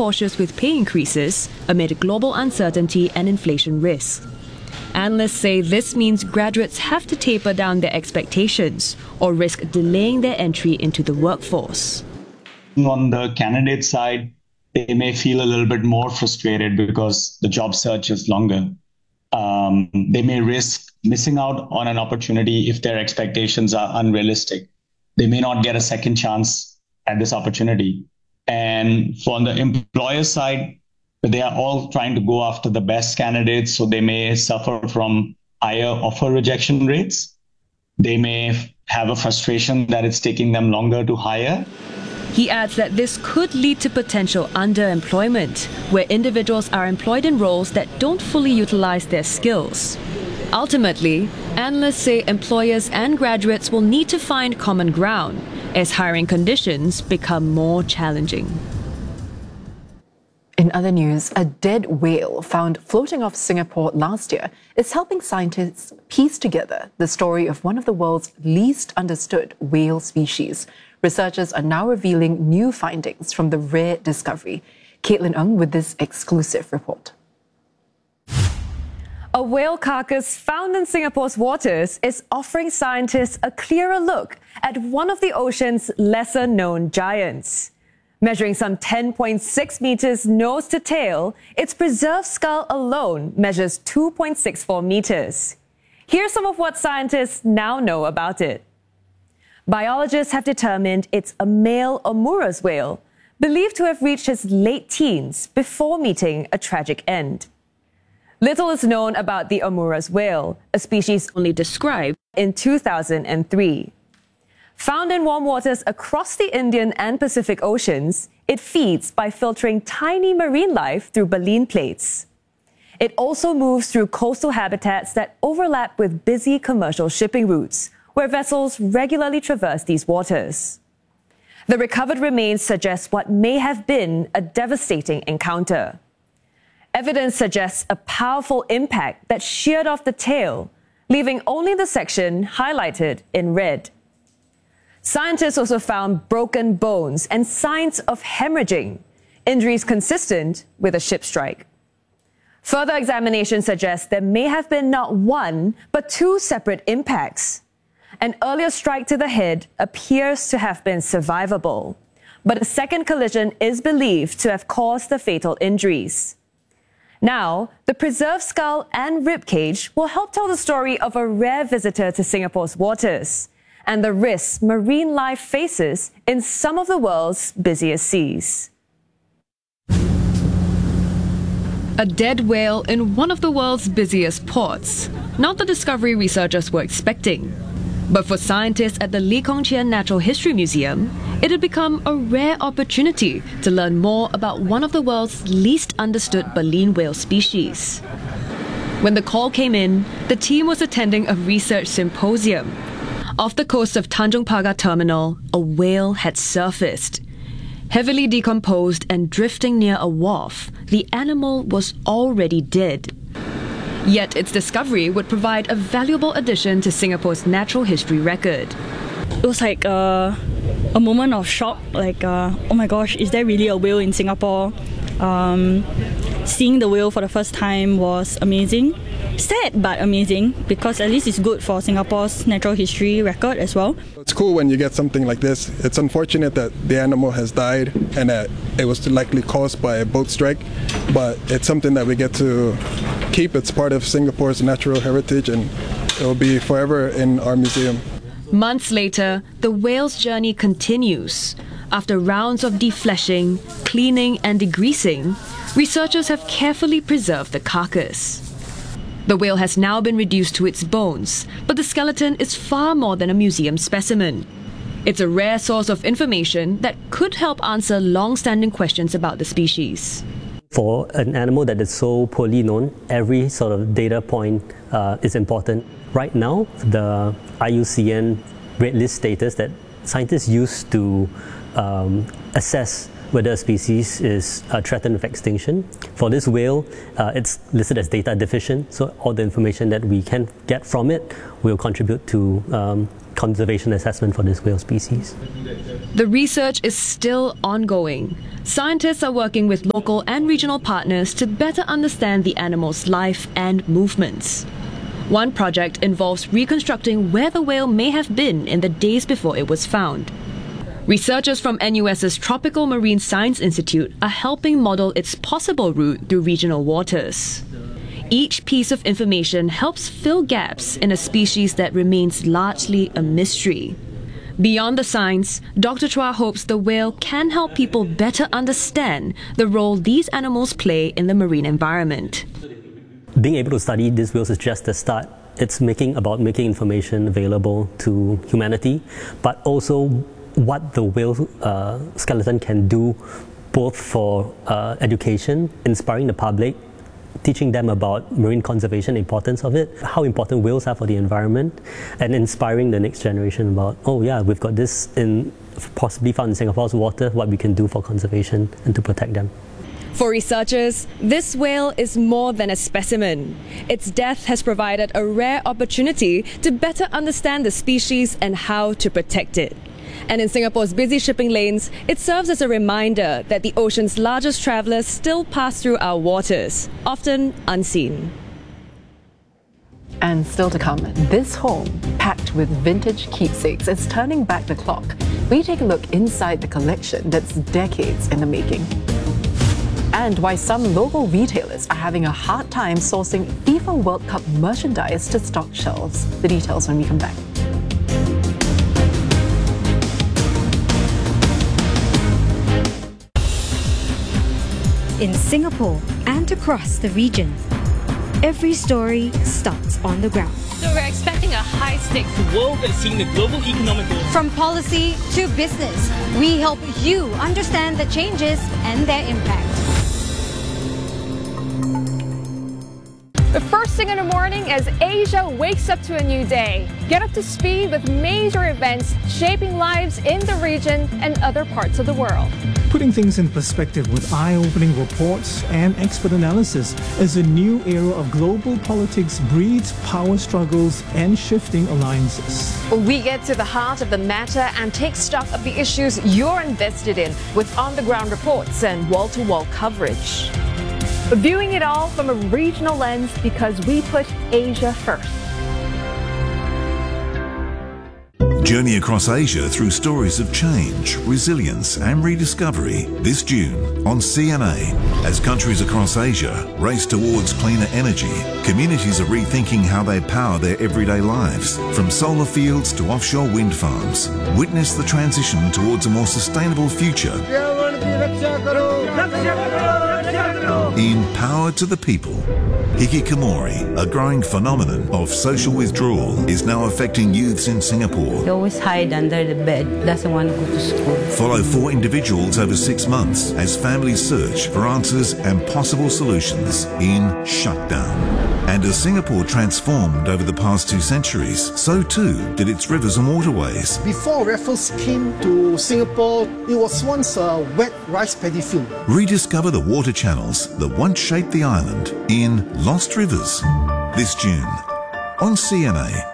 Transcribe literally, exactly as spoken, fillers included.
cautious with pay increases amid global uncertainty and inflation risks. Analysts say this means graduates have to taper down their expectations or risk delaying their entry into the workforce. On the candidate side, they may feel a little bit more frustrated because the job search is longer. Um, they may risk missing out on an opportunity if their expectations are unrealistic. They may not get a second chance at this opportunity. And from the employer side, they are all trying to go after the best candidates, so they may suffer from higher offer rejection rates. They may have a frustration that it's taking them longer to hire. He adds that this could lead to potential underemployment, where individuals are employed in roles that don't fully utilize their skills. Ultimately, analysts say employers and graduates will need to find common ground as hiring conditions become more challenging. In other news, a dead whale found floating off Singapore last year is helping scientists piece together the story of one of the world's least understood whale species. Researchers are now revealing new findings from the rare discovery. Caitlin Ng with this exclusive report. A whale carcass found in Singapore's waters is offering scientists a clearer look at one of the ocean's lesser-known giants. Measuring some ten point six meters nose to tail, its preserved skull alone measures two point six four meters. Here's some of what scientists now know about it. Biologists have determined it's a male Omurus whale, believed to have reached his late teens before meeting a tragic end. Little is known about the Omurus whale, a species only described in two thousand three. Found in warm waters across the Indian and Pacific Oceans, it feeds by filtering tiny marine life through baleen plates. It also moves through coastal habitats that overlap with busy commercial shipping routes, where vessels regularly traverse these waters. The recovered remains suggest what may have been a devastating encounter. Evidence suggests a powerful impact that sheared off the tail, leaving only the section highlighted in red. Scientists also found broken bones and signs of hemorrhaging, injuries consistent with a ship strike. Further examination suggests there may have been not one, but two separate impacts. An earlier strike to the head appears to have been survivable, but a second collision is believed to have caused the fatal injuries. Now, the preserved skull and ribcage will help tell the story of a rare visitor to Singapore's waters and the risks marine life faces in some of the world's busiest seas. A dead whale in one of the world's busiest ports. Not the discovery researchers were expecting. But for scientists at the Lee Kong Chian Natural History Museum, it had become a rare opportunity to learn more about one of the world's least understood baleen whale species. When the call came in, the team was attending a research symposium. Off the coast of Tanjong Pagar Terminal, a whale had surfaced. Heavily decomposed and drifting near a wharf, the animal was already dead. Yet its discovery would provide a valuable addition to Singapore's natural history record. It was like uh, a moment of shock, like, uh, oh my gosh, is there really a whale in Singapore? Um, seeing the whale for the first time was amazing. Sad but amazing, because at least it's good for Singapore's natural history record as well. It's cool when you get something like this. It's unfortunate that the animal has died and that it was likely caused by a boat strike, but it's something that we get to keep. It's part of Singapore's natural heritage and it will be forever in our museum. Months later, the whale's journey continues. After rounds of defleshing, cleaning and degreasing, researchers have carefully preserved the carcass. The whale has now been reduced to its bones, but the skeleton is far more than a museum specimen. It's a rare source of information that could help answer long-standing questions about the species. For an animal that is so poorly known, every sort of data point uh, is important. Right now, the I U C N Red List status that scientists use to um, assess whether a species is uh, threatened with extinction. For this whale, uh, it's listed as data deficient, so all the information that we can get from it will contribute to um, conservation assessment for this whale species. The research is still ongoing. Scientists are working with local and regional partners to better understand the animal's life and movements. One project involves reconstructing where the whale may have been in the days before it was found. Researchers from N U S's Tropical Marine Science Institute are helping model its possible route through regional waters. Each piece of information helps fill gaps in a species that remains largely a mystery. Beyond the science, Doctor Chua hopes the whale can help people better understand the role these animals play in the marine environment. Being able to study these whales is just the start. It's making about making information available to humanity, but also what the whale uh, skeleton can do both for uh, education, inspiring the public, teaching them about marine conservation, the importance of it, how important whales are for the environment, and inspiring the next generation about, oh yeah, we've got this in possibly found in Singapore's water, what we can do for conservation and to protect them. For researchers, this whale is more than a specimen. Its death has provided a rare opportunity to better understand the species and how to protect it. And in Singapore's busy shipping lanes, it serves as a reminder that the ocean's largest travellers still pass through our waters, often unseen. And still to come, this home, packed with vintage keepsakes, is turning back the clock. We take a look inside the collection that's decades in the making. And why some local retailers are having a hard time sourcing FIFA World Cup merchandise to stock shelves. The details when we come back. In Singapore and across the region, every story starts on the ground. So we're expecting a high-stakes world that's seeing the global economic growth. From policy to business, we help you understand the changes and their impact. The first thing in the morning as Asia wakes up to a new day. Get up to speed with major events shaping lives in the region and other parts of the world. Putting things in perspective with eye-opening reports and expert analysis as a new era of global politics breeds power struggles and shifting alliances. We get to the heart of the matter and take stock of the issues you're invested in with on-the-ground reports and wall-to-wall coverage. Viewing it all from a regional lens because we put Asia first. Journey across Asia through stories of change, resilience and rediscovery this June on C N A. As countries across Asia race towards cleaner energy, communities are rethinking how they power their everyday lives. From solar fields to offshore wind farms, witness the transition towards a more sustainable future. In Power to the People, hikikomori, a growing phenomenon of social withdrawal, is now affecting youths in Singapore. They always hide under the bed, doesn't want to go to school. Follow four individuals over six months as families search for answers and possible solutions in Shutdown. And as Singapore transformed over the past two centuries, so too did its rivers and waterways. Before Raffles came to Singapore, it was once a wet rice paddy field. Rediscover the water channels that once shaped the island in Lost Rivers this June on C N A.